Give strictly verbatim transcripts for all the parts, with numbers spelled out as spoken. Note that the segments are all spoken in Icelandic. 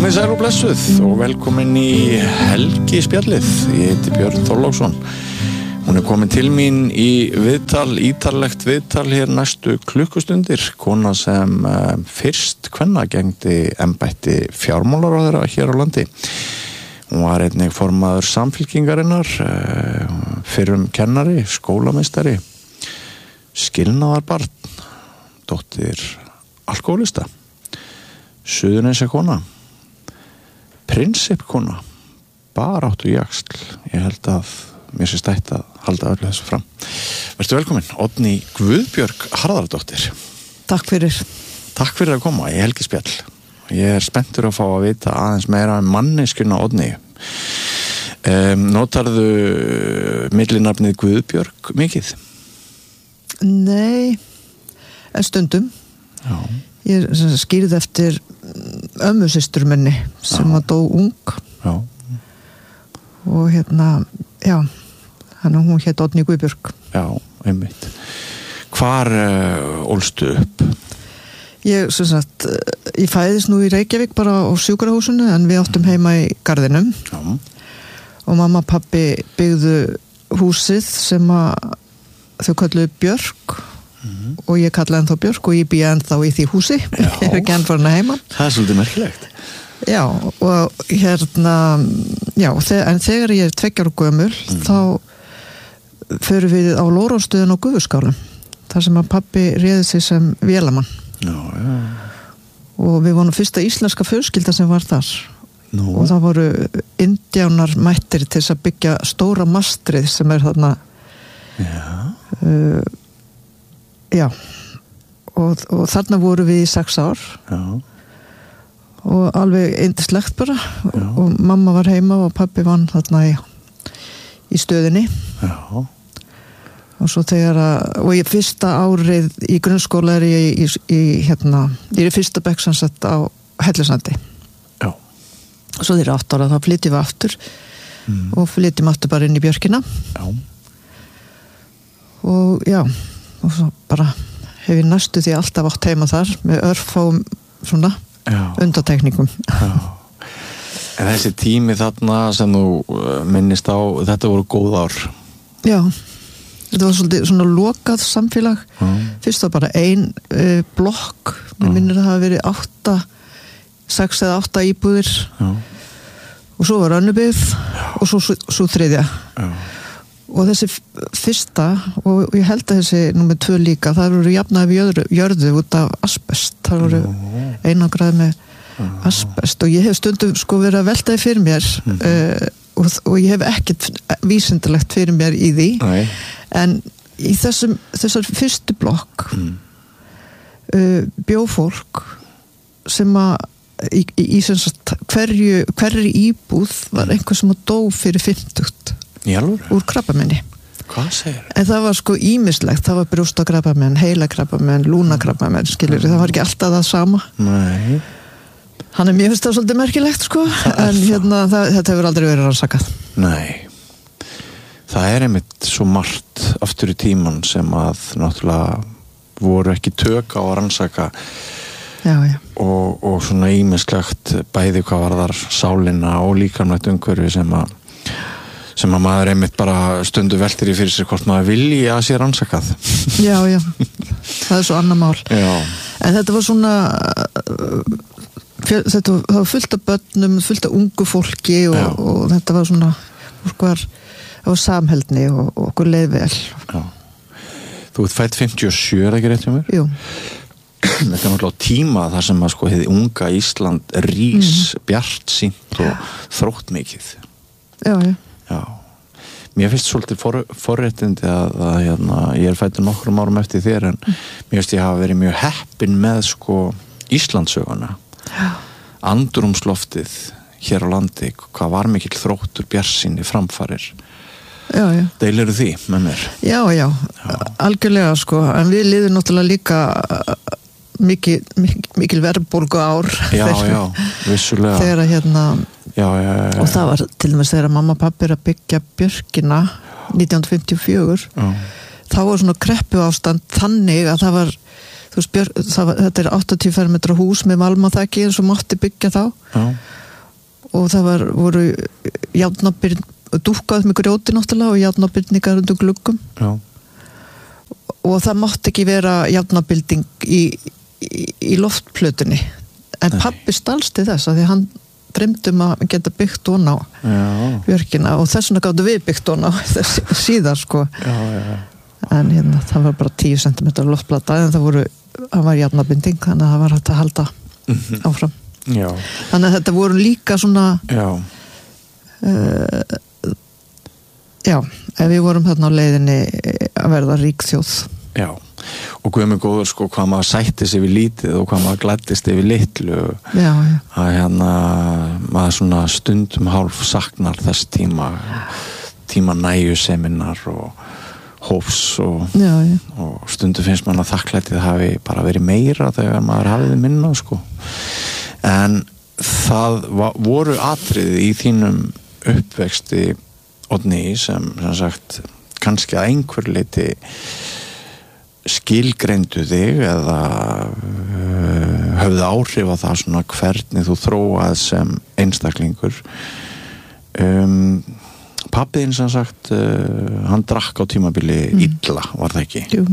Komið sæl og blessuð og velkomin í Helgi spjallið. Ég heiti Björn Þorláksson. Hún er komin til mín í viðtal, ítarlegt viðtal hér næstu klukkustundir. Kona sem uh, fyrst kvenna gegndi embætti fjármálaráðherra hér á landi. Hún var einnig formaður samfylkingarinnar, uh, fyrrum kennari, skólameistari, skilnaðarbarn, dóttir alkohólista, Suðurnesjakona, prinsipkona, baráttu jaxl. Ég held að mér sé stætt að halda öllu þessu fram. Vertu velkomin, Oddný Guðbjörg Harðardóttir. Takk fyrir. Takk fyrir að koma í Helgi spjall. Ég er spenntur að fá að vita aðeins meira um manneskjuna Oddný. Um, notarðu millinafnið Guðbjörg mikið? Nei, en stundum. Já. Ég skýrði eftir ömmusystur minni sem var dó ung. Já. Og hérna, já, hann og hún hét Oddný Guðbjörg. Já, einmitt. Hvar uh, ólstu upp? Ég, sem sagt, ég fæðist nú í Reykjavík bara á sjúkrahúsinu, en við áttum heima í garðinum. Já. Og mamma og pabbi byggðu húsið sem að þau kölluðu Björg. Mm. Og ég kallaði ennþá Björk og ég býja ennþá í því húsi. Ég er ekki enn farin að heiman. Það er svolítið merkilegt. Já, og hérna já, en þegar ég er tveggja ára gömul mm. þá förum við á Lóróstöðun á Gufuskálum, þar sem að pabbi réði sig sem vélamann. Já, já. Og við vorum fyrsta íslenska fjölskylda sem var þar. Nú. Og það voru indjánar mættir til þess að byggja stóra mastrið sem er þarna. Já. Uh, Já, og, og þarna voru við í sex ár. Já. Og alveg yndislegt bara. Já. Og mamma var heima og pabbi vann þarna í, í stöðinni. Já. Og svo þegar að, og ég fyrsta árið í grunnskóla er ég í, í, í hérna, ég er í fyrsta bekk sem sett á Hellisandi. Já. Og svo þegar átt ára þá flytjum við aftur mm. og flytjum aftur bara inn í Björkina. Já. Og já, og svo bara hef ég næstu því alltaf átt heima þar með örfáum svona undatekningum. Já. En þessi tími þarna sem þú minnist á, þetta voru góð ár. Já, þetta var svolítið svona lokað samfélag. Já. Fyrst var bara ein uh, blokk, mér minnir að það hafi verið átta, sex eða átta íbúðir. Já. Og svo var önnubið og svo, svo, svo þriðja. Já. Og þessi fyrsta, og ég held að þessi númer tvö líka, það voru jafnaði við jörðu, jörðu út af asbest. Það voru einangraði með asbest og ég hef stundum sko verið að veltaði fyrir mér mm. uh, og, og ég hef ekkert vísindilegt fyrir mér í því. Nei. En í þessum, þessar fyrstu blokk mm. uh, bjó fólk sem að í, í, í sem sagt, hverju, hverju íbúð var einhver sem að dó fyrir fimmtugt. Úr krabbamenni. Hvað segir? En það var sko ýmislegt, það var brjóstakrabbamein, heilakrabbamein, lúnakrabbamein, skilur, það var ekki alltaf það sama. Nei. Hann er mér finnst það svolítið merkilegt sko, en hérna það, þetta hefur aldrei verið rannsakað. Nei. Það er einmitt svo margt aftur í tíman sem að náttúrulega voru ekki tök á að rannsaka. Já, já. Og, og svona ýmislegt bæði hvað var þar sálina og líkamlegt umhverfi sem að sem að maður einmitt bara stundu veltir í fyrir sér hvort maður vilji að sé rannsakað. Já, já, það er svo annar mál. Já. En þetta var svona, þetta var fullt af börnum, fullt af ungu fólki og, og þetta var svona, fólk var, það var samheldni og, og okkur leið vel. Já. Þú ert fædd fimmtíu og sjö, er ekki rétt hjá mér? Jú. Þetta er náttúrulega tíma þar sem að sko hefði unga Ísland rís, mm. bjartsýnt og þróttmikið. Já, já. Já, mér finnst svolítið for, forréttindi að, að hérna, ég er fættur nokkrum árum eftir þér en mm. mér finnst ég hafa verið mjög heppin með sko Íslandssöguna. Já. Andrúmsloftið hér á landi, hvað var mikill þróttur, bjartsýni, framfarir. Já, já. Deilirðu því með mér? Já, já, já. Algjörlega sko, en við liðum náttúrulega líka mikil, mikil, mikil verðbólgu ár. Já, já, vissulega. Þegar að hérna Já, já, já, já. Og það var til dæmis þegar mamma og pabbi er að byggja Björkina nítján hundruð fimmtíu og fjögur. Já. þá var svona kreppu ástand þannig að það var, þú þú veist, Björn, það, þetta er áttatíu fermetra hús með valmaþaki eins og mátti byggja þá Já. og það var, voru járnabyrn, dúkkað með grjóti náttúrulega og járnabyrningar undir gluggum Já. og það mátti ekki vera járnabilding í, í, í loftplötunni en Nei. Pabbi stalsti þess að því hann dreymdum að geta byggt hún á Björkina og þess vegna gáttu við byggt hún á síðar sko já, já. En hérna, það var bara tíu sentimetra loftplata en það voru, það var járnabinding þannig að það var hægt að halda mm-hmm. áfram já. Þannig að þetta voru líka svona já uh, já, ef við vorum þarna á leiðinni að verða ríkþjóð já, og guð mig góður sko hvað maður sætti sig við lítið og hvað maður glæddist yfir litlu já, já. Að hérna maður svona stundum hálf saknar þess tíma tíma næjuseminar og hófs og, já, já. og stundum finnst mann að þakklætið hafi bara verið meira þegar maður hafið minna sko en það var, voru atriði í þínum uppvexti Oddný sem, sem sagt kannski að einhver leiti skilgreindu þig eða uh, höfðu áhrif á það svona hvernig þú þróað sem einstaklingur um, pappiðinn sem sagt uh, hann drakk á tímabili mm. illa var það ekki Jú.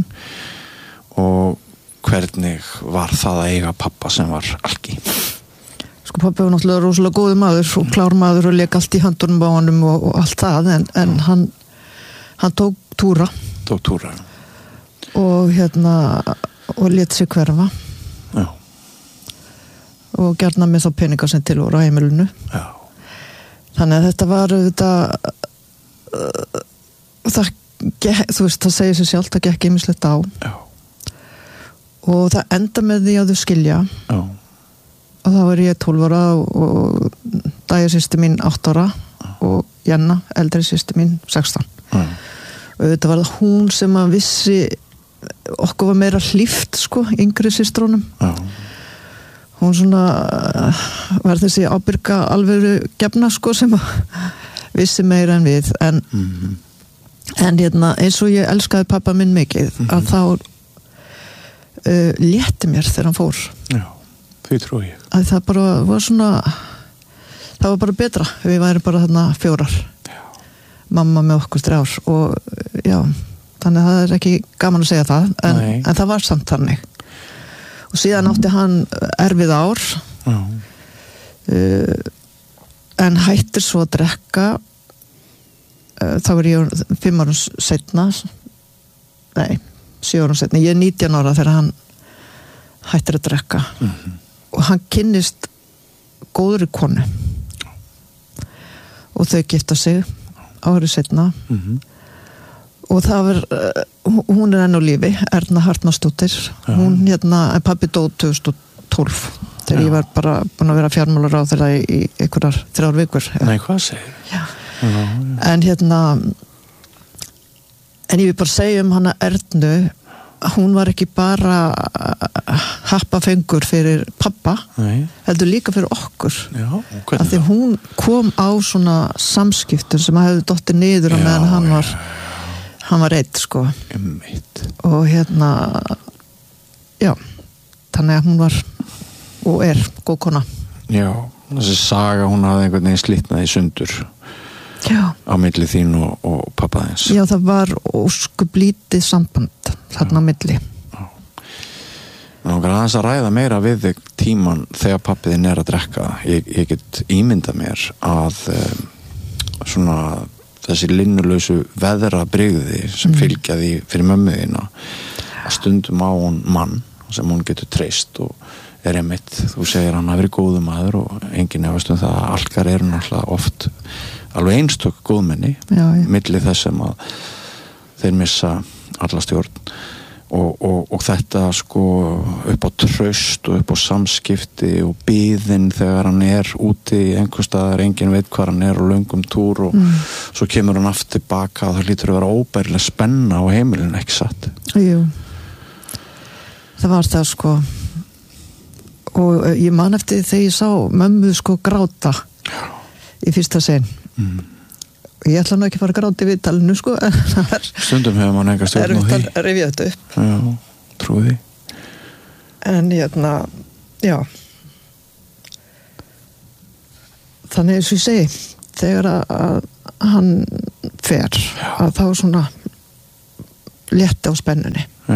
Og hvernig var það að eiga pappa sem var alki sko pappi var náttúrulega rosalega góður maður og klár maður og leik allt í höndunum á honum og, og allt það en, en hann hann tók túra tók túra og hérna og lét sig hverfa já. Og gjarna með þá peninga sem til voru á heimilinu já. Þannig að þetta var þetta uh, það þú veist, það segir sér sjálf það gekk ýmislegt á já. Og það enda með því að þau skilja já. Og þá var ég tólf ára og Dæja systir mín átta ára og Jenna, eldri systir mín sextán já. Og þetta var það hún sem að vissi okkur var meira hlíft sko, yngri systrónum já. Hún svona var þessi ábyrga alvöru gefna sko sem að vissi meira en við en, mm-hmm. en hérna eins og ég elskaði pappa minn mikið mm-hmm. að þá uh, létti mér þegar hann fór já, því trú ég að það bara var svona það var bara betra, við væri bara þarna fjórar já. Mamma með okkur þrjár og já, þannig að það er ekki gaman að segja það en, en það var samt þannig og síðan átti hann erfið ár já. Uh, en hættir svo að drekka uh, þá var ég fimm árum setna nei, sjö árum setna ég er nítján ára þegar hann hættir að drekka mm-hmm. og hann kynnist góðri konu og þau gifta sig árið setna mm-hmm. og það var uh, hún er enn á lífi, Erna Hartmannsdóttir hún hérna, en pabbi dó tvö þúsund og tólf þegar já. Ég var bara búin að vera fjármálar á þeirra í, í einhverjar þrjár vikur Nei, hvað segir? Já. Já, já. En hérna en ég vil bara segja um hana Ernu hún var ekki bara happafengur fyrir pappa Nei. Heldur líka fyrir okkur já, af því hún kom á svona samskiptum sem hefði dottið niður á meðan hann var hann var reitt sko Einmitt. og hérna já, þannig að hún var og er góð kona já, þessi saga hún hafði einhvern veginn slitnað í sundur já. Á milli þín og, og pappa þins já, það var óskuplítið samband þarna á milli já. Ná, aðeins að ræða meira við þig tíman þegar pappiðin er að drekka ég, ég get ímynda mér að um, svona þessi linnulausu veðra brigði sem mm. fylgjaði fyrir mömmuðina að stundum á hún mann sem hún getur treyst og er einmitt, þú segir hann hafi verið góður maður og enginn efast um það að alkar eru náttúrulega oft alveg einstök góðmenni já, já. Milli þess sem að þeir missa alla stjórn og, og, og þetta sko upp á traust og upp á samskipti og biðin þegar hann er úti einhvers staðar, enginn veit hvað hann er og löngum túr og mm. svo kemur hann aftur baka og það lítur að vera óbærilega spenna á heimilinu, ekki satt? Jú það var það sko og ég man eftir þegar ég sá mömmu sko gráta í fyrsta sinn mm. ég ætla nú ekki að fara að gráta í viðtalinu sko stundum hefur mann enga stjórn á því að rifja þetta upp já, trúi því en hérna já þannig eins og ég segi þegar að, að hann fer að þá svona létti á spennunni. Já.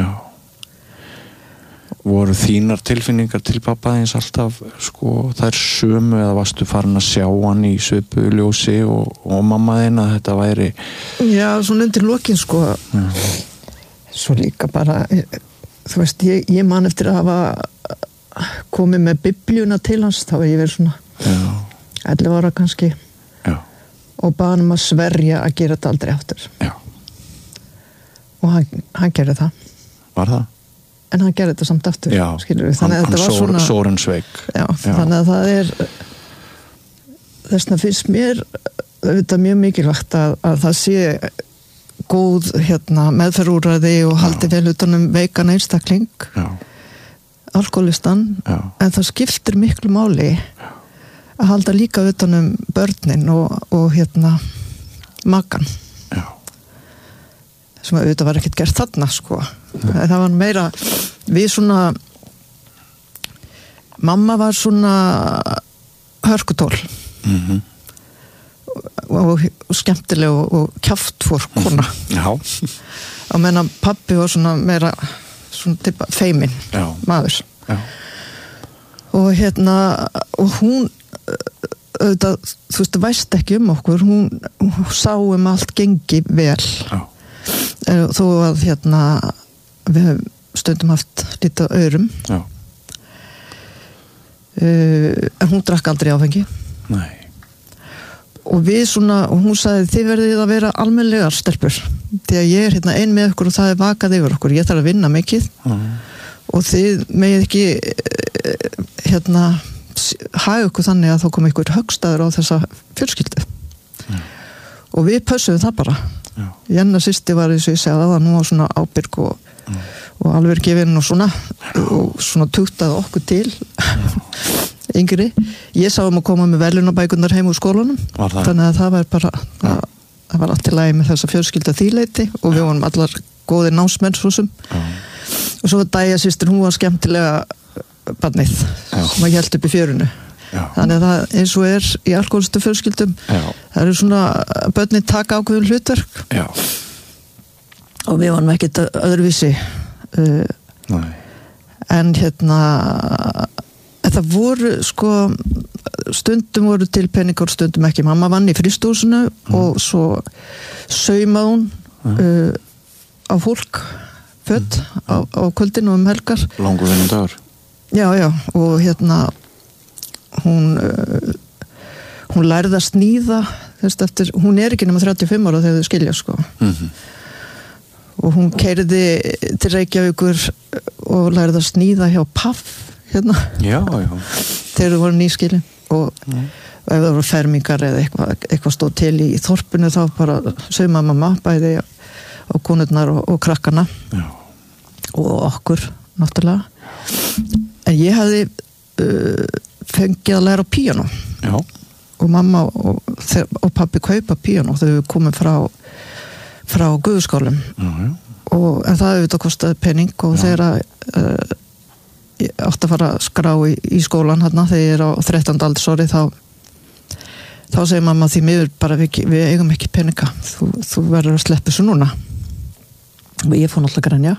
Voru þínar tilfinningar til pappa eins alltaf sko þær sömu eða varstu farin að sjá hann í svipuðu ljósi og, og mamma þín að þetta væri Já, svona undir lokin sko Já. Svo líka bara þú veist, ég, ég man eftir að hafa komið með biblíuna til hans þá hef ég verið svona Já. ellefu ára kannski Já. Og bað hann um að sverja að gera þetta aldrei aftur Já. Og hann, hann gerði það Var það? En hann gerði þetta samt aftur Já, skilur við, þannig að hann, þetta var sór, svona sóren sveik já, já, þannig að það er þessna finnst mér þetta mjög mikilvægt að, að það sé góð hérna, meðferðúrræði og haldi vel utan um veikan einstakling já. Alkoholistan já. En það skiptir miklu máli já. Að halda líka utan um börnin og, og hérna makan já. Sem að auðvitað var ekkert gert þarna sko það var meira við svona mamma var svona hörkutól mm-hmm. og, og skemmtileg og, og kjaftfór kona já og meðan pabbi var svona meira svona tippa feiminn já. Maður já. Og hérna og hún auðvitað, þú veist, veist ekki um okkur hún, hún sá um allt gengi vel já. Þó að hérna við höfum stundum haft lítið öðrum já. Uh, en hún drakk aldrei áfengi nei og við svona, og hún sagði þið verðið að vera almennilegar stelpur því að ég er hérna ein með okkur og það er vakað yfir okkur ég þarf að vinna mikið mm. og þið megið ekki hérna haga okkur þannig að þá kom einhver höggstaður á þessa fjölskyldu mm. og við pössuðum það bara já. Jenna sýsti var eins og ég segði að það nú var svona ábyrg og, mm. og alveg gefinn og svona og svona tuktaði okkur til yngri. Ég sá um að koma með verðlaunabækurnar heim úr skólanum þannig að það var bara að, það var allt í lagi með þessa fjölskylda þýleiti og við vorum allar góðir námsmenn svo sem og svo var Dæja systir, hún var skemmtilega barnið sem að hélt upp í fjörunu já. Þannig að það eins og er í alkoholistu fjölskyldum já. Það eru svona börnin taka ákveðum hlutverk já. Og við varum ekkert öðruvísi uh, en hérna það voru sko stundum voru til peningar stundum ekki, mamma vann í frystúsinu mm. og svo saumaði hún mm. uh, á fólk född mm. á, á kvöldinu um helgar langur vinnum dagur já já og hérna hún uh, hún lærði að sníða þess eftir, hún er ekki nema þrjátíu og fimm ára þegar þau skilja sko mm-hmm. og hún keyrði til Reykjavíkur og lærði að sníða hjá Paff hérna já, já. Þegar þau voru nýskilin og mm. ef það voru fermingar eða eitthvað, eitthvað stóð til í þorpinu þá bara saumaði mamma bæði á konurnar og, og krakkana já. Og okkur náttúrulega en ég hafði uh, fengið að læra píanó já. Og mamma og, og pabbi kaupa píanó þegar við komum frá frá guðskálum og en það auðvitað kostaði pening og já. Þegar að uh, ég átti að fara að skrá í, í skólan hérna þegar ég er á þrettánda aldursári þá þá segir mamma því miður bara við, við eigum ekki peninga þú, þú verður að sleppa þessu núna og ég fór náttúrulega að grenja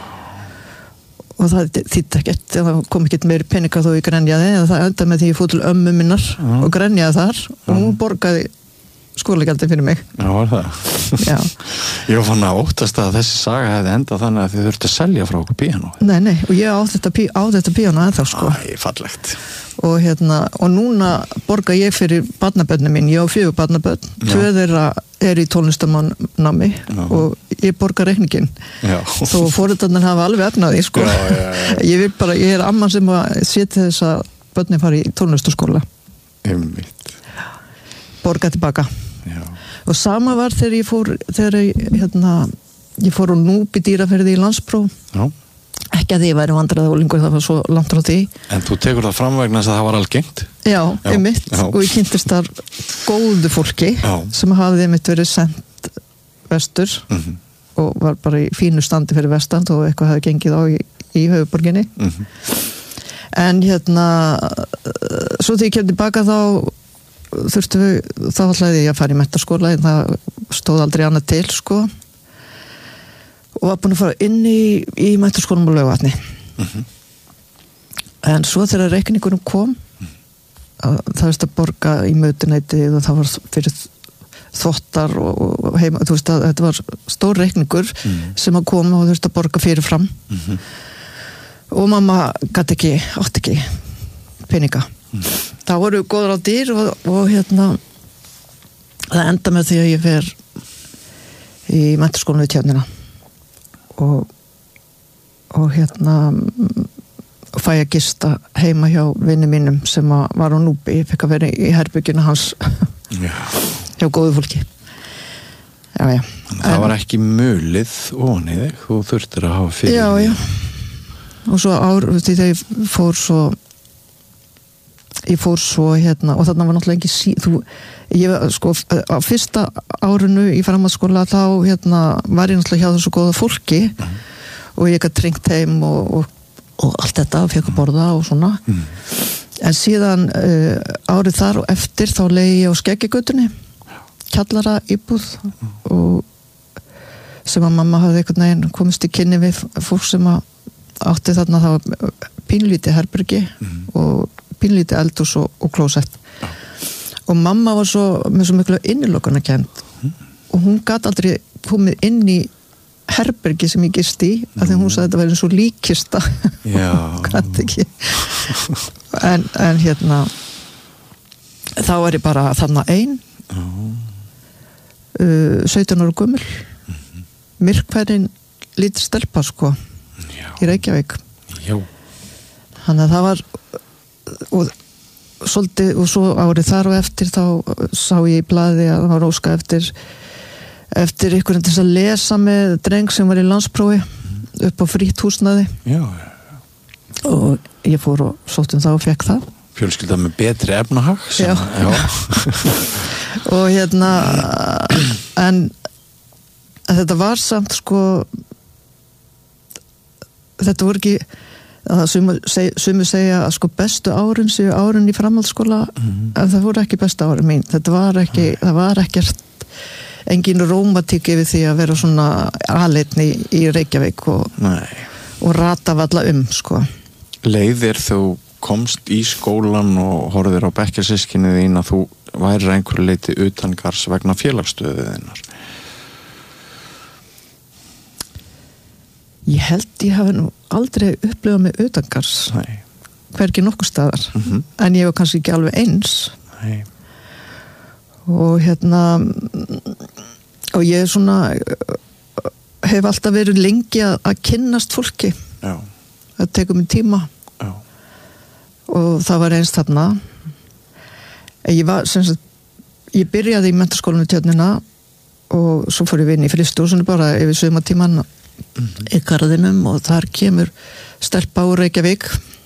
og það þýtti ekkert það kom ekkert meiri peninga þó ég grenjaði en það enda með því ég fór til ömmu minnar uh-huh. og grenjaði þar uh-huh. og hún borgaði skólagjaldi fyrir mig já, var það já. Ég fann að óttast að þessi saga hefði endað þannig að þið þurftu að selja frá okkur píanó nei, nei, og ég á þetta, pí, á þetta píanó ennþá sko Æ, fallegt og hérna, og núna borga ég fyrir barnabörnum mín, ég á fjögur barnabörn tvö þeirra er í tónlistamannámi og ég borga reikningin þó foreldrarnir hafa alveg efnaði sko já, já, já. Ég vil bara, ég er amman sem að setja þess að börnin fari í tónlistaskóla einmitt borga tilbaka já. Og sama var þegar ég fór þegar ég, hérna, ég fór og núpi dýraferði í landspróf já. Ekki að því ég væri vandræðaólingur það var svo langt frá því en þú tekur það fram vegna þess að það var algengt já, já. Einmitt já. Og ég kynntist þar góðu fólki já. Sem hafði einmitt verið sendt vestur mm-hmm. og var bara í fínu standi fyrir vestan og eitthvað hafði gengið á í, í höfuborginni mm-hmm. en hérna svo þegar ég kem tilbaka þá þurftum við, þá ætlaði ég að fara í menntaskóla en það stóð aldrei annað til sko og var búin að fara inn í, í menntaskólanum á Laugarvatni mm-hmm. en svo þegar reikningunum kom að, það veist að borga í mötunæti og það var fyrir þvottar og, og heima, þú veist að þetta var stór reikningur mm. sem að koma og þú veist að borga fyrir fram mm-hmm. og mamma gat ekki, átt ekki peninga mm. það voru góður á dýr og, og hérna það enda með því að ég fer í menntaskólanum við Tjörnina og og hérna og fæ að gista heima hjá vinni mínum sem að var á Núpi, ég fekk að vera í herbygginu hans já. hjá góðu fólki já, já. Það en, var ekki mulið ofan í þig, þú þurftir að hafa fyrir já, já og svo ár, því þegar ég fór svo ég fór svo hérna og þarna var náttúrulega ekki sí, þú, ég sko á fyrsta árinu í framhaldsskóla þá hérna var ég náttúrulega hjá þessu góða fólki mm. og ég gat ringt heim og, og, og allt þetta og fekk að borða og svona mm. en síðan uh, árið þar og eftir þá leið ég á Skeggigötunni kjallara íbúð mm. og sem að mamma hafði einhvern veginn komist í kynni við fólk sem að átti þarna þá pínlítið herbergi mm. og pínlítið eldhús og, og klósett ja. og mamma var svo með svo miklu innilokkunarkennd mm. og hún gat aldrei komið inn í herbergi sem ég gist í mm. af því hún sagði að þetta væri eins og líkista hún gat ekki en, en hérna þá er ég bara þarna ein oh. uh, sautján ára gömul mm-hmm. myrkfærin lítil stelpa sko Já. Í Reykjavík Já. Þannig að það var og svolítið, og svo árið þar og eftir þá sá ég í blaði að það var óska eftir eftir ykkur til að lesa með dreng sem var í landsprófi mm. upp á frítt húsnaði já, já, já. og ég fór og sóttum það og fekk það fjölskylda með betri efnahag sem, já, já. og hérna en, en þetta var samt sko þetta voru ekki að sumir seg, segja að sko bestu árin séu árin í framhaldsskóla mm. en það voru ekki bestu árin mín þetta var ekki, mm. það var ekkert engin rómatík yfir því að vera svona aðleitni í Reykjavík og, og rata valla um sko. Leiðir þú komst í skólan og horfðir á bekkjarsystkini þín að þú værir einhverju leiti utangars vegna félagsstöðu þinnar? Ég held ég hafi nú aldrei upplifað mig utangars hvergi nokkuð staðar mm-hmm. en ég var kannski ekki alveg eins Nei. og hérna og ég svona hef alltaf verið lengi að, að kynnast fólki Já. Það tekur mig tíma Já. og það var eins þarna ég var sem sagt ég byrjaði í menntaskólanum í Tjörnina og svo fór ég vinna í frystúsinu bara yfir sumartíman mm-hmm. í garðinum og þar kemur stelpa úr Reykjavík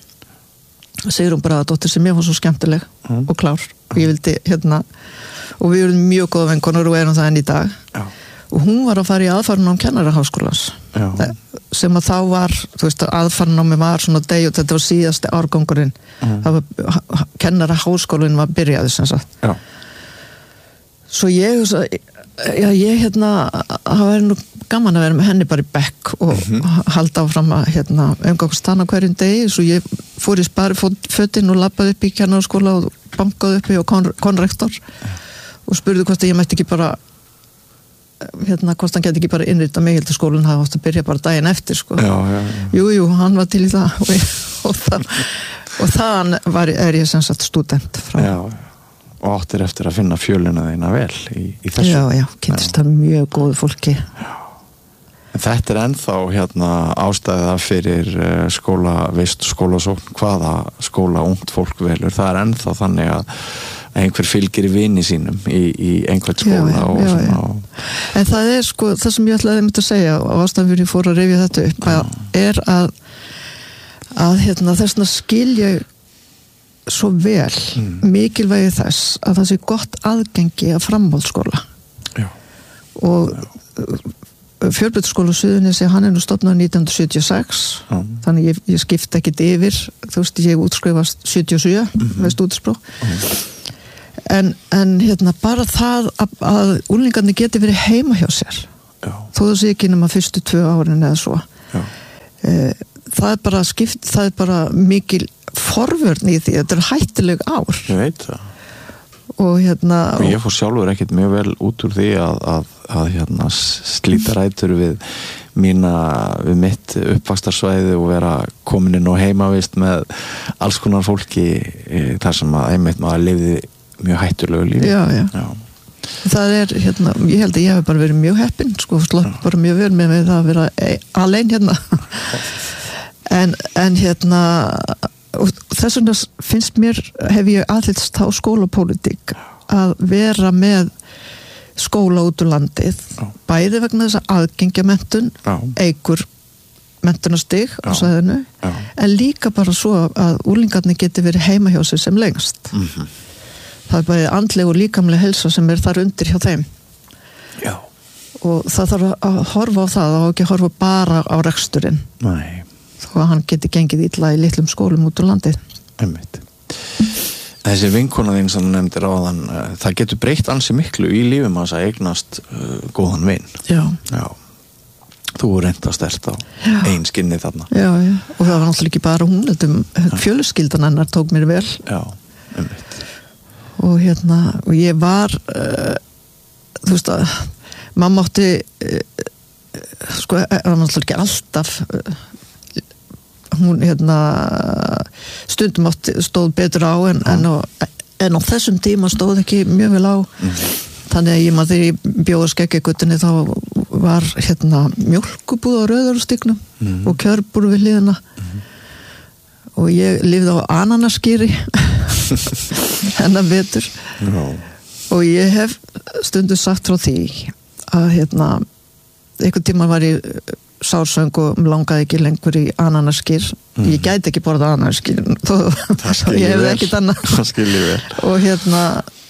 segir hún bara að dóttir sem ég var svo skemmtileg mm. og klár og ég vildi hérna og við erum mjög góða vinkonur og erum það enn í dag Já. og hún var að fara í aðfarnám kennaraháskólans Já. sem að þá var þú veist að aðfarnámi var svona deg og þetta var síðasti árgangurinn mm. það var kennaraháskólinn var byrjaði sem sagt Já. svo ég já ég hérna það væri nú gaman að vera með henni bara í bekk og mm-hmm. halda áfram að hérna umgangast hana hverjum degi svo ég fór í spari fötin og labbaði upp í kennaraskóla og bankaði uppi og kon, konrektor yeah. og spurði hvort ég mætti ekki bara hérna hvort hann geti ekki bara innrita mig til skólan það átt að byrja bara daginn eftir sko já, já, já. jú, jú, hann var til í það og, ég, og, það, og þann var, er ég sem sagt student frá já, já. Og áttir eftir að finna fjöluna þeina vel í, í þessu. Já, já, kynntist það mjög góðu fólki. Já. En þetta er ennþá hérna ástæða fyrir skólavist, skólasókn, hvaða skóla ungt fólk velur. Það er ennþá þannig að einhver fylgir í vini sínum í, í einhvern skóla já, já, og svona. Já, já. En það er sko, það sem ég ætlaði að segja og ástæðan fyrir ég fór að rifja þetta upp að, er að, að hérna, þessna skil ég svo vel mm. mikilvægi þess að það sé gott aðgengi að framhaldsskóla Já. og Já. Fjölbrautaskóla Suðurnesja, hann er nú stofnaður nítján hundruð sjötíu og sex, Já. þannig ég, ég skipti ekkit yfir, þú veist, ég útskrifast sjötíu og sjö, Mhm. veist útspróf. Mhm. En, en hérna, bara það að, að úlingarnir geti verið heima hjá sér, Já. þó það sé ekki nema fyrstu tvö árin eða svo. Já. E, það er bara skipt, það er bara mikil forvörn í því, þetta er hættileg ár. Ég veit það. Og hérna... Og ég fór sjálfur ekkert mjög vel út úr því að, að, að hérna, slíta rætur við mína, við mitt uppvaxtarsvæði og vera komin inn og heimavist með alls konar fólki e, þar sem að einmitt maður lifði mjög hættulegu lífi. Já, já. Já. Það er, hérna, ég held að ég hef bara verið mjög heppin, sko, slopp bara mjög vel með mig það að vera alein hérna. en, en hérna, og þess vegna finnst mér, hef ég aðhyllst á skólapólitík að vera með skóla út úr landið, Já. bæði vegna þess að aðgengja menntun, Já. eigur menntunastig á Já. sæðinu, Já. en líka bara svo að úlingarnir geti verið heima hjá sig sem lengst. Mhm. Það er bæði andleg og líkamleg heilsa sem er þar undir hjá þeim. Já. Og það þarf að horfa á það og ekki horfa bara á reksturinn. Nei, Þó að hann geti gengið illa í litlum skólum út úr landið. einmitt. Þessi vinkona þín sem þú nefndir áðan, uh, það getur breytt ansi miklu í lífum að þess að eignast uh, góðan vin. Já. Já. Þú reynda stert á Já. ein skinni þarna. Já, já. Og það var náttúrulega ekki bara hún, þetta fjölskyldan hennar tók mér vel. Já, einmitt. Og hérna, og ég var, uh, þú veist að, mamma átti, uh, sko, það var náttúrulega ekki alltaf, uh, hún hérna stundum átti, stóð betur á en, en, á, en á þessum tíma stóð ekki mjög vel á. Mhm. Þannig að ég maður þegar ég bjóð að Skeggjagutunni þá var hérna mjólkubúð á Rauðarárstígnum Mhm. og kjörbúr við hliðina og ég lifði á ananaskýri hennar vetur Já. og ég hef stundu sagt frá því að hérna einhvern tíma var ég sársöng og langaði ekki lengur í ananaskýr. Mhm. Ég gæti ekki borða ananaskýr þó Það ég hefði vel. ekkert annað Það skilji vel. og hérna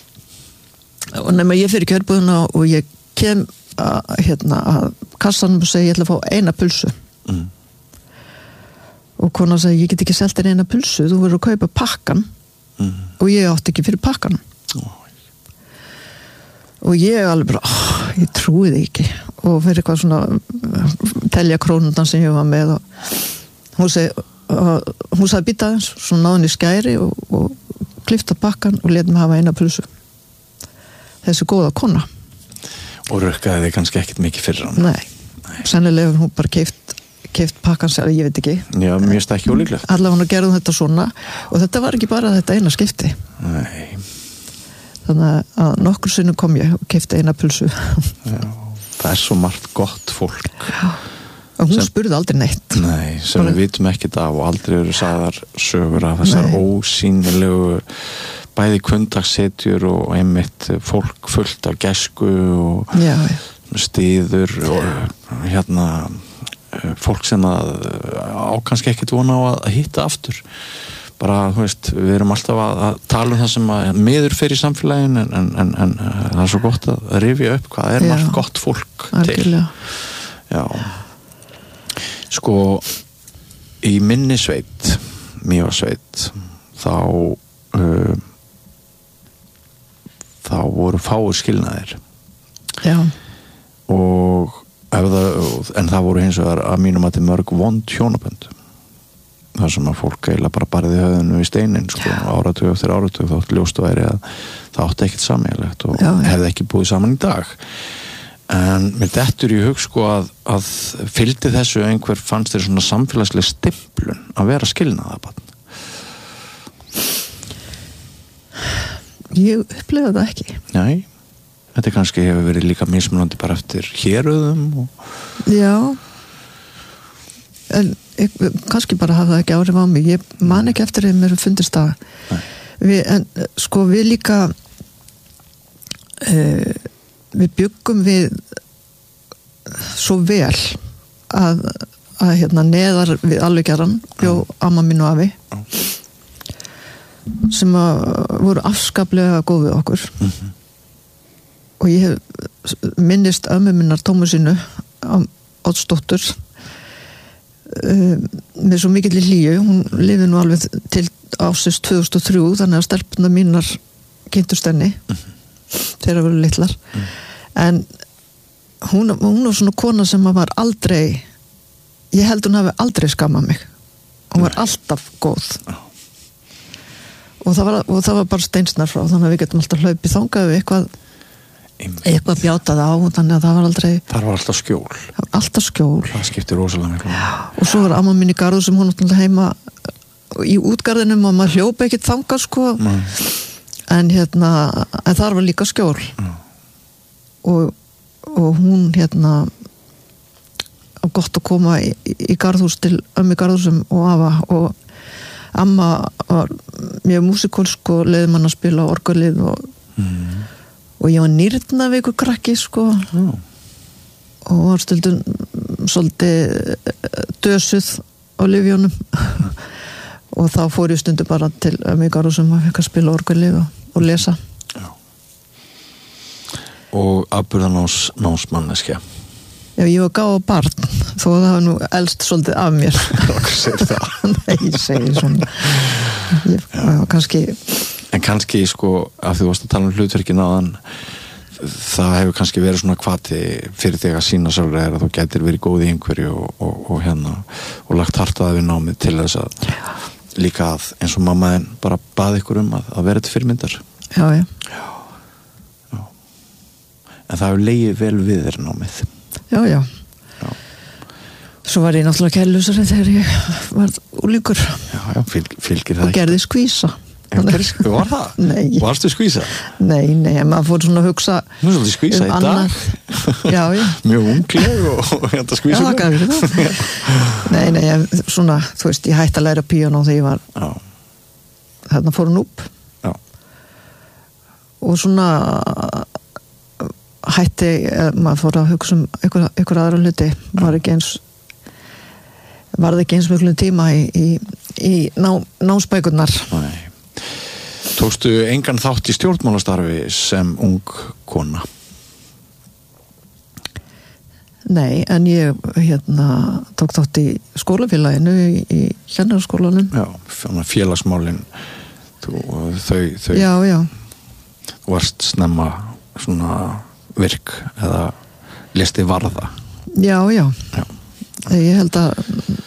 og nema ég fyrir kjörbúðuna og ég kem að, hérna, að kassanum og segi ég ætla að fá eina pulsu Mm. og konan segi ég get ekki selt þér eina pulsu, þú verður að kaupa pakkan Mm. og ég átti ekki fyrir pakkan Ó. og ég alveg bara oh, ég trúi því ekki og fyrir eitthvað svona telja krónundan sem ég var með og hún segi uh, hún sagði býta aðeins, svo náði henni skæri og, og klifta pakkan og let mig hafa eina pulsu. Þessi góða kona. Og rukkaði þig kannski ekkert mikið fyrir hann. Nei, sennilega hún bara keift, keift pakkan sér, ég veit ekki. Já, mjög stekki ólíklegt. Allavega hún gerði þetta svona og þetta var ekki bara þetta eina skipti. Nei. Þannig að nokkur sinnum kom ég og keifti eina pulsu. Já, það er svo margt gott fólk. Já. Og hún Sem- spurði aldrei neitt. Nei, sem Bara- við vitum ekkert af og aldrei eru sagðar sögur af þessar Nei. ósýnilegu bæði kundagssetjur og einmitt fólk fullt af gæsku og Já, já. stíður og hérna fólk sem að á kannski ekkert vona á að hitta aftur. Bara, þú veist, við erum alltaf að, að tala um það sem að miður fyrir samfélagin en, en, en, en það er svo gott að rifja upp hvað er Já. margt gott fólk til. Algjörlega. Já. Sko, í minni sveit, Mývatnssveit, þá uh, þá voru fáir skilnaðir Já, og ef það, en það voru hins vegar að mínum að þetta mörg vond hjónabönd þar sem að fólk eiginlega bara barði höfðinu í steinin sko, áratug eftir áratug þótt ljóst væri að það átti ekkert sameiginlegt og Já, já. hefði ekki búið saman í dag en mér dettur í hug sko að, að fylgdi þessu einhver fannst þér svona samfélagsleg stimplun að vera skilnaðabarn. ég upplefa það ekki. Nei, þetta kannski hefur verið líka mismunandi bara eftir héröðum og... Já. En ég, kannski bara hafa það ekki áhrif á mig. Ég man ekki eftir þeim mér fundist það. Við, en sko við líka uh, við byggum við svo vel að, að hérna neðar við alvegjaran bjó amma mín og afi sem að voru afskaplega góð við okkur Mhm. og ég hef minnist ömmu minnar Tómasínu Oddsdóttur um, með svo mikill hlýju, hún lifði nú alveg til ásins tvö þúsund og þrjú, þannig að stelpuna mínar kynntust henni mm-hmm. þegar voru litlar mm. en hún, hún var svona kona sem var aldrei ég held hún hafi aldrei skammað mig hún var Nei. alltaf góð oh. og, það var, og það var bara steinsnar frá þannig að við getum alltaf hlaupið þangað við eitthvað eitthvað bjátað á þannig að það var aldrei það var alltaf skjól það var alltaf skjól það skiptir rosalega miklu og svo var amma mín í garðu sem hún náttúrulega heima í útgarðinum og maður hljópa ekkert þangað sko mm. en hérna en þar var líka skjól mm. og, og hún hérna gott að koma í, í garðhús til ömmu garðhúsum og afa og amma var mjög músikolsk og leiði mann að spila orgelið og mm. og ég var nýrnaveikur krakki sko mm. og var stundum svolítið dösuð á lyfjónum og þá fór ég stundum bara til ömmu sem að fekk að spila orgelið og, og lesa Já. Og afburðanás námsmanneskja Já, ég var gáð barn þó að það var nú elst svolítið af mér Hvað segir það? Nei, ég segi svona ég var kannski En kannski sko, af því þú varst að tala um hlutverkin áðan, það hefur kannski verið svona hvati fyrir þig að sína sjálfur að þú gætir verið góð í einhverju og, og, og hérna, og lagt hartaði við námið til þess að líka að eins og mamma þinn bara baði ykkur um að, að vera til fyrirmyndar. Já, já. Já. Já. En það hefur legið vel við þér námið. Já, já. Já. Svo var ég náttúrulega kærlusari þegar ég var úlíkur. Já, já, fylg, fylgir það og gerði skvísa. Þú var það? Nei. Varstu skvísa? Nei, nei, maður fór svona að hugsa Nú svolítið skvísa um í dag Já, já Mjög ungleg og, og hérna skvísa Já, það gafir það Nei, nei, ég, svona, þú veist, ég hætti að læra píanó þegar ég var Já. Þarna fór hún upp Já. Og svona hætti, maður fór að hugsa um einhver, einhver aðra hluti var ekki eins var það ekki eins mjög tíma í, í, í ná, námsbækurnar Nei Tókstu engan þátt í stjórnmálastarfi sem ung kona? Nei, en ég hérna tók þátt í skólafélaginu í, í kennaraskólanum. Já, félagsmálin þú, þau, þau Já, já. Þú varst snemma svona virk eða listi varða. Já, já. Já. Ég held að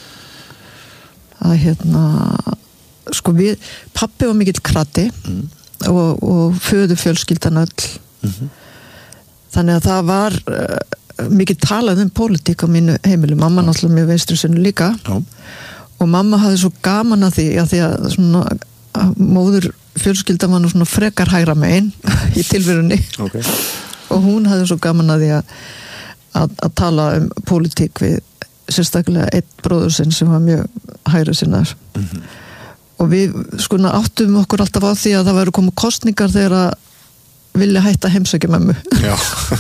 að hérna sko við, pappi var mikill krati mm. og, og föðu fjölskyldan öll mm-hmm. þannig að það var uh, mikill talað um pólitík á mínu heimilu, mamma ja. Náttúrulega mjög vinstri sinni líka ja. Og mamma hafði svo gaman að því að því að svona að móður fjölskyldan var nú svona frekar hægra megin í tilverunni okay. og hún hafði svo gaman að því að að, að tala um pólitík við sérstaklega einn bróður sinn sem var mjög hægri sinnar mm-hmm. og við sko áttum okkur alltaf á því að það væru komið kostningar þegar að vilja hætta heimsækja mömmu já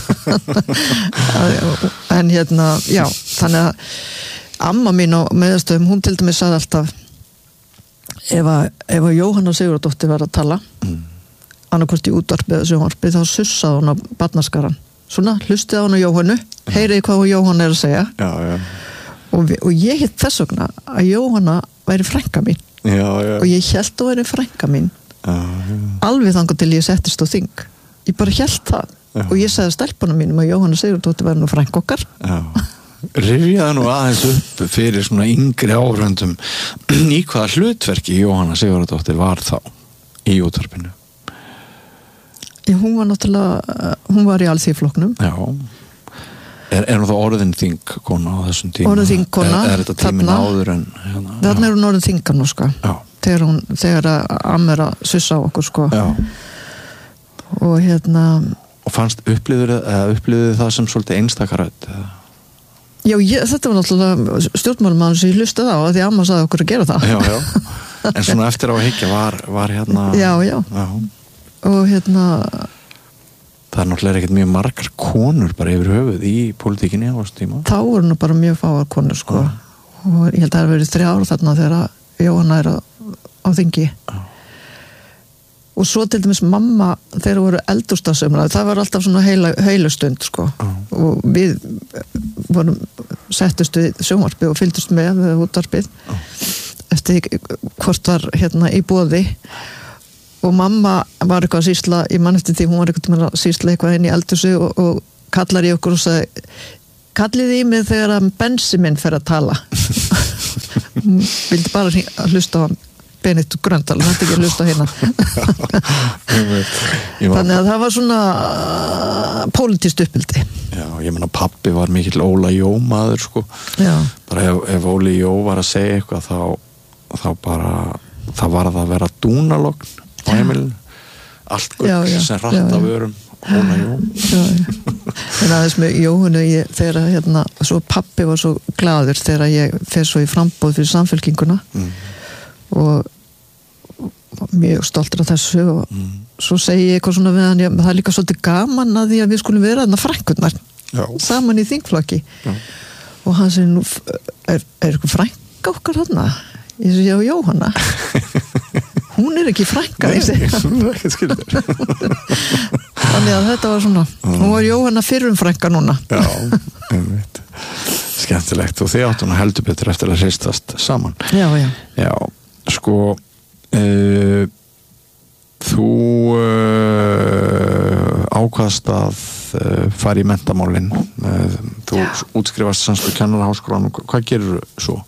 en hérna, já þannig að amma mín á meðastöðum hún til dæmis sagði alltaf ef að, ef að Jóhanna Sigurðardóttir var að tala mm. annarkvort í útvarpi eða sjónvarpi þá sussaði hún á barnaskaran svona, hlustið á hún á Jóhannu heyriði hvað Jóhanna er að segja já, já. Og, við, og ég hitt þess vegna að Jóhanna væri frænka mín já, já. og ég held að væri frænka mín já, já. alveg þangað til ég settist á þing ég bara held það já. Og ég sagði stelpunum mínum að Jóhanna Sigurðardóttir væri nú frænka okkar rifjaði nú aðeins upp fyrir svona yngri áhröndum í hvaða hlutverki Jóhanna Sigurðardóttir var þá í útvarpinu já, hún var náttúrulega hún var í alþýðflokknum já Er, er hún þá orðin þingkona á þessum tíma? Orðin þingkona. Er, er þetta tímin þarna, áður en... Hérna, þarna er hún orðin þingkona, sko. Já. Þegar hún, þegar að amma er að sussa á okkur, sko. Já. Og hérna... Og fannst upplifður, eða upplifður það sem svolítið einstakarödd? Já, ég, þetta var náttúrulega stjórnmálmaður sem ég hlustaði á að því amma sagði okkur að gera það. Já, já. En svona eftir á að higgja var, var hérna... Já, já. Já. Og hérna... Það er náttúrulega ekkert mjög margar konur bara yfir höfuð í pólitíkinni á þessu tíma. Þá voru nú bara mjög fáar konur, sko. Ja. Og ég held að það hefur verið þrjár þarna þegar Jóhanna er á, á þingi. Ja. Og svo til dæmis mamma, þegar voru eldhúsdagsumræður, það var alltaf svona heila, heilustund, sko. Ja. Og við vorum settust við sjónvarpið og fylgdust með útvarpið eftir hvort var hérna í boði og mamma var eitthvað að sýsla, ég man eftir því hún var eitthvað að sýsla eitthvað inn í eldhúsi og, og kallar í okkur og sagði kallið í mig þegar að bensi minn fer að tala hún vildi bara að hlusta á hann Benedikt Gröndal, hann hætti ekki að hlusta á hérna þannig að það var svona uh, pólitískt uppeldi. Já, ég meina pabbi var mikill Óla Jó maður sko, já. Bara ef, ef Óli Jó var að segja eitthvað þá, þá bara það var að vera dúnalogn á heimilinu, allt gull sem rætt af örum Óla Jó en aðeins með Jóhunu ég, þegar hérna, svo pabbi var svo glaður þegar ég fer svo í frambóð fyrir Samfylkinguna mm. og mjög stoltur af þessu og mm. svo segi ég eitthvað svona við hann, já, það er líka svolítið gaman að því að við skulum vera þarna frænkurnar saman í þingflokki já. Og hann segi nú er, er eitthvað frænka okkar þarna ég segi já Jóhanna hún er ekki frænka nei, hún er ekki skilur þannig að þetta var svona hún var Jóhanna fyrrum frænka núna já, einmitt skemmtilegt og þið áttu hún heldur betur eftir að hristast saman já, já, já sko Uh, þú uh, ákvaðst að uh, fara í menntamálin uh, þú ja. útskrifast sannsku kennaraháskólan hvað gerir þú svo?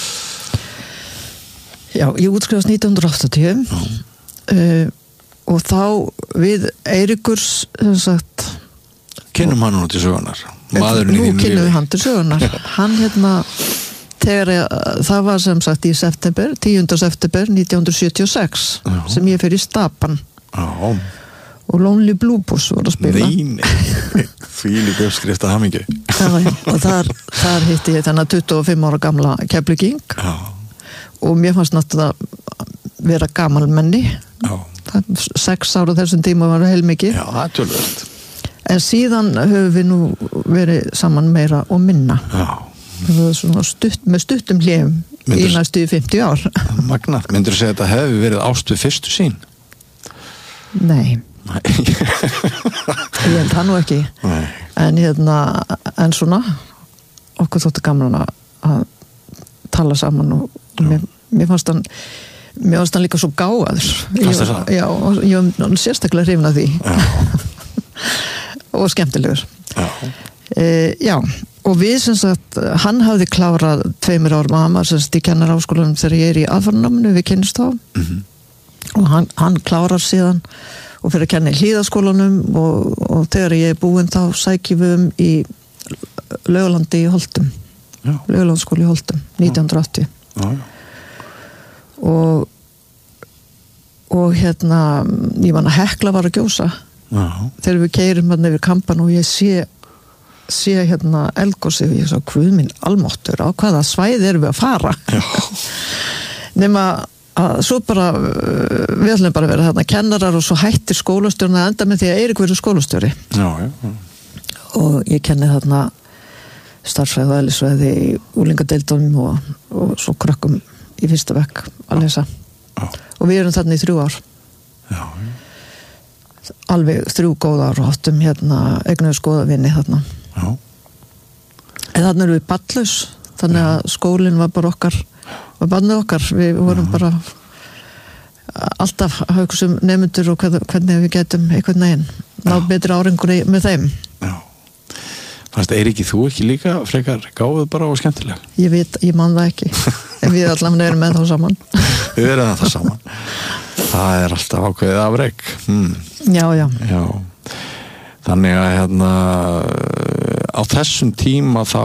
Já, ég útskrifast nítján hundruð áttatíu uh, og þá við Eiríkurs sem sagt kynnum hann nú til sögunar maðurinn í þínu lífi nú kynnum við hann til sögunar hann hérna þegar ég, það var sem sagt í september, tíunda september nítján hundruð sjötíu og sex já. Sem ég fer í Stapan já. Og Lonely Blue Bus voru að spila Nei, nei, því líka uppskrift að hamingju og þar, þar hitti ég þennan tuttugu og fimm ára gamla Keflvíking og mér fannst náttúrulega vera gamalmenni sex ára þessum tíma var heilmikið já, það er tölvöld en síðan höfum við nú verið saman meira og minna já Stutt, með stuttum hljum í næstu fimmtíu ár Magna, myndir þú segja að þetta hefði verið ást við fyrstu sín? Nei Nei Ég held það nú ekki Nei. En hérna, en svona okkur þóttu gaman að tala saman og, og mér, mér fannst hann mér fannst hann líka svo gáður Fannst það það? Já, og ég var sérstaklega hrifin af því og skemmtilegur Já e, Já og við sem sagt, hann hafði klárað tveimur árum að hann var sem sagt í kennaraháskólanum þegar ég er í aðfarnáminu við kynnist þá mm-hmm. og hann, hann klárar síðan og fyrir að kenna í Hlíðaskólanum og, og þegar ég er búinn þá sækjum við um í Laugalandi í Holtum Laugalandsskóli í Holtum nítján hundruð áttatíu Já. og og hérna ég man að Hekla var að gjósa Já. Þegar við keyrum hann yfir Kampan og ég sé sé hérna eldgosi og ég sá hvað minn almáttur á hvaða svæði erum við að fara nema að svo bara við ætlum bara að vera þarna kennarar og svo hættir skólastjórn að enda með því að Eirík verður skólastjóri já, já. og ég kenni þarna starffræði og eðlisfræði í úlingadeildunum og, og svo krökkum í fyrsta bekk að lesa já. Og við erum þarna í þrjú ár já, já. Alveg þrjú góð ár og áttum hérna eignuðu skoðavinni þarna Já. En þannig erum við barnlaus þannig að skólinn var bara okkar var barnið okkar, við vorum Já. Bara alltaf haugsum nemendur og hvernig við getum einhvern veginn náð betri árangur með þeim Já. Fannst Eiríki þú ekki líka frekar gáfuð bara og skemmtilega? Ég veit, ég man það ekki en við allavega erum með þá saman Við erum það saman Það er alltaf ákveðið afrek hmm. Já, já Já Þannig að hérna á þessum tíma þá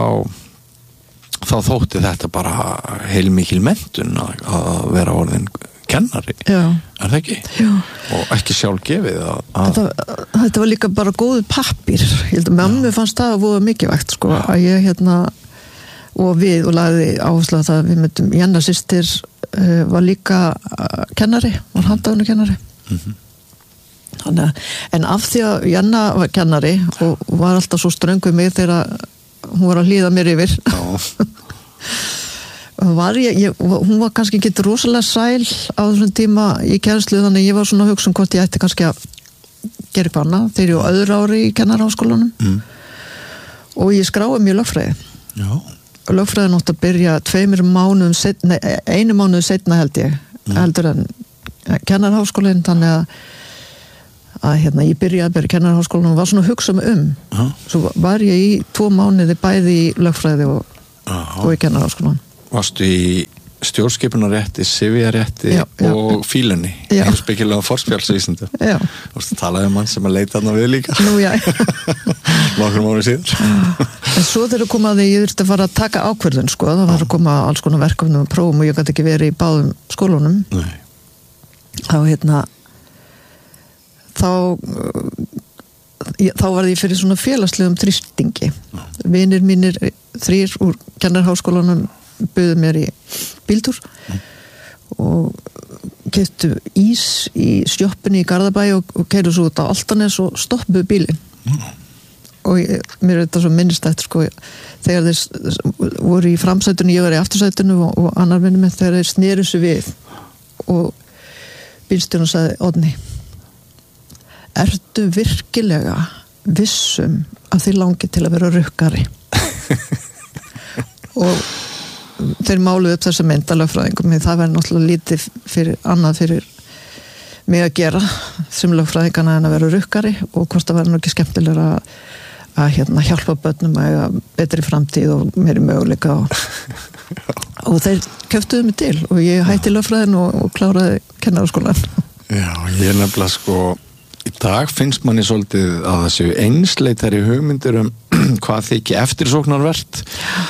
þá þótti þetta bara heilmikil menntun að, að vera orðin kennari, Já. Er það ekki? Já. Og ekki sjálf gefið að, að þetta, þetta var líka bara góður pappír ég held að mömmu fannst það að voða mikilvægt sko, að ég hérna og við og lagði áherslu að það við myndum, Jenna systir uh, var líka uh, kennari, var handhafunni kennari mhm Þannig, en af því að Janna var kennari og var alltaf svo ströng við mig þegar hún var að hlýða mér yfir var ég, ég, hún var kannski ekki rosalega sæl á þessum tíma í kennslu þannig ég var svona að hugsa um hvort ég ætti kannski að gera eitthvað annað þegar ég var öðru ári í kennaraháskólanum mm. og ég skráði mér lögfræði. Já. Og lögfræði nátt að byrja tveimur mánuðum setna, einu mánuðu setna held ég, mm. heldur en kennarháskólinn, þannig að að hérna, ég byrjaði að byrja kennarháskólanum og var svona að hugsa mig um. Uh-huh. Svo var ég í tvo mánuði bæði í lögfræði og, uh-huh. og í kennarháskólan. Varstu í stjórnskipunarrétti, sifjarétti og fílunni, heimspekilega forspjálsvísindi. Já. Þú veist að talaði um hann sem að leita þarna við líka. Nú, já. Nokkrum mánuð síðar. En svo þegar kom að því ég þurfti að fara að taka ákvörðun, sko, það var að koma alls konar verkefnum og prófum og ég gæti ekki verið í báðum skólunum. Nei. Þá, hérna, þá, þá var ég fyrir svona félagslegum þrýstingi. Vinir mínir þrír úr kennarháskólanum buðu mér í bíltúr mm. og keyptu ís í sjoppunni í Garðabæ og, og keyru svo út á Altanes og stoppuðu bílinn. Mm. Og ég, mér er þetta svo minnistætt, sko, þegar þeir voru í framsætunni, ég var í aftursætunni og, og annar minni með þegar þeir sneru sig við og bílstjórinn sagði, Oddný, ertu virkilega vissum að þið langi til að vera rukkari? Og þeir máluðu upp þessa myndalögfræðingum, það verður náttúrulega lítið fyrir, annað fyrir mig að gera sem lögfræðingana en að vera rukkari og hvort það verður nú ekki skemmtilega að, að hérna, hjálpa börnum að eiga betri framtíð og meiri möguleika og, og þeir köftuðu mig til og ég hætti lögfræðin og, og kláraði kennaraskólan. Já, ég er nefnilega sko í dag finnst manni svolítið að það séu einsleitari hugmyndir um hvað þykir eftirsóknarvert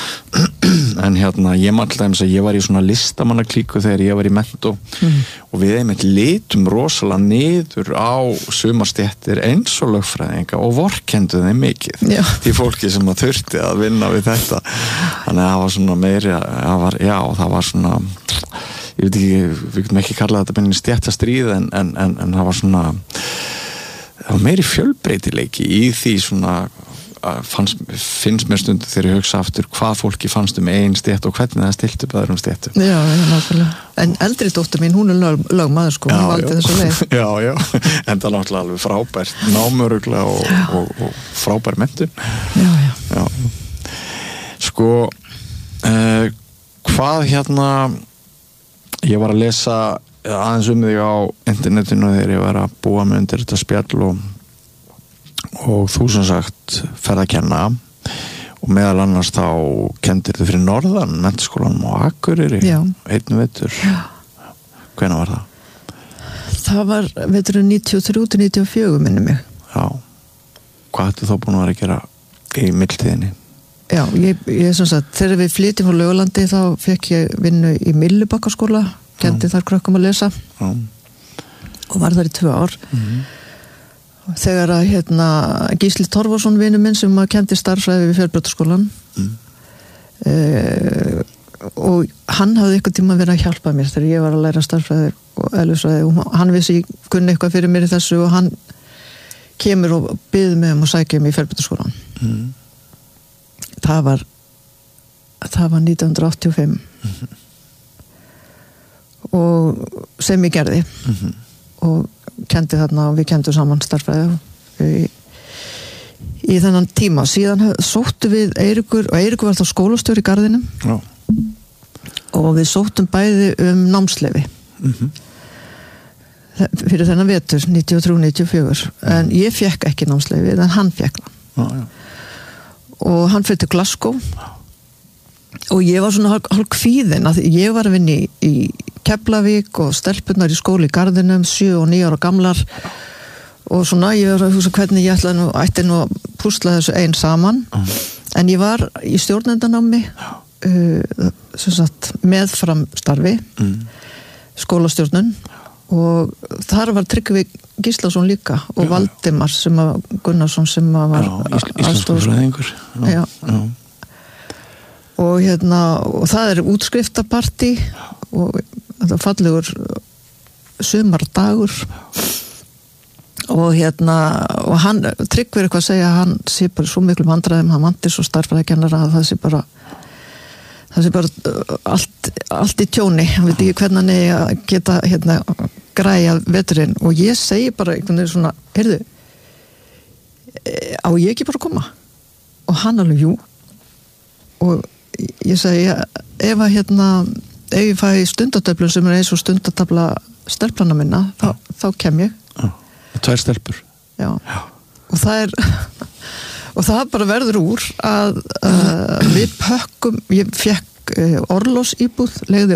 en hérna ég man alltaf eins að ég var í svona listamannaklíku þegar ég var í mentó mm. og við einmitt litum rosalega niður á sumarstéttir eins og lögfræðinga og vorkendu þeim mikið já. Því fólki sem að þurfti að vinna við þetta þannig að það var svona meiri það var, já það var svona ég veit ekki, við getum ekki kallað þetta beinni stéttastríð en, en, en, en það var svona það var meiri fjölbreytileiki í því svona fannst, finnst mér stundu þegar ég hugsa aftur hvað fólki fannst um einn stétt og hvernig það stilt upp öðrum stéttum. Já, já, náttúrulega. En eldri dóttir mín, hún er lög, lögmaður sko, hún valdi þessu leið. Já, já, en það er náttúrulega alveg frábært námörugla og, og, og frábær menntun. Já, já. já. Sko, uh, hvað hérna, ég var að lesa aðeins um þig á internetinu þegar ég var að búa mig undir þetta spjall og og þú sem sagt ferð að kenna og meðal annars þá kendir þið fyrir norðan menntaskólanum á Akureyri einn vetur hvenær var það? Það var veturinn níutíu og þrjú til níutíu og fjögur minni mig. Já, hvað ættu þá búin að vera að gera í milltíðinni? Já, ég, ég sem sagt þegar við flytjum frá Laugalandi þá fekk ég vinnu í Myllubakkaskóla kendi þar krökkum að lesa Já. Og var þar í tvö ár mm-hmm. Þegar að hérna, Gísli Torfason vinur minn sem að kendi starffræði við Fjölbrautaskólan mm. eh, og hann hafði eitthvað tíma verið að hjálpa mér þegar ég var að læra starffræði og eðlisfræði og hann vissi ég kunni eitthvað fyrir mér í þessu og hann kemur og biður mig um að sækja mig í Fjölbrautaskólan mm. það var það var nítján hundruð áttatíu og fimm mm-hmm. og sem ég gerði mm-hmm. og kendi þarna og við kendum saman starffræði í, í þennan tíma síðan sóttu við Eiríkur og Eiríkur var þá skólastjóri í Garðinum Já. Og við sóttum bæði um námsleyfi mm-hmm. fyrir þennan vetur níutíu og þrjú níutíu og fjögur en ég fekk ekki námsleyfi en hann fekk það Já, og hann fyrir til Glasgow og ég var svona hálf kvíðin að ég var að vinna í, í Keflavík og stelpunnar í skóli í Garðinum sjö og níu ára gamlar og svona ég var að hugsa hvernig ég ætlaði nú ætti nú að púsla þessu einn saman uh. en ég var í stjórnendanámi uh, sem sagt meðfram starfi mm. skólastjórnun og þar var Tryggvi Gíslason líka og já. Valdimar sem að Gunnarsson sem að var Íslandsfræðingur já, já. Og hérna og það er útskriftapartí og þetta fallegur sumardagur og hérna og hann Tryggvi er eitthvað að segja að hann sé bara svo miklu vandræðum, hann vantir svo starffræðikennara að það sé bara það sé bara allt, allt í tjóni hann veit ekki hvernig hann er að geta hérna græja veturinn og ég segi bara einhvern veginn svona, heyrðu á ég ekki bara að koma og hann alveg, jú og ég segi, ef að hérna ef ég fæ stundatöflun sem er eins og stundatöfla stelplana minna, þá, þá kem ég Já, tvær stelpur Já, Já. og það er og það bara verður úr að uh, við pökkum, ég fekk uh, orlós íbúð, legði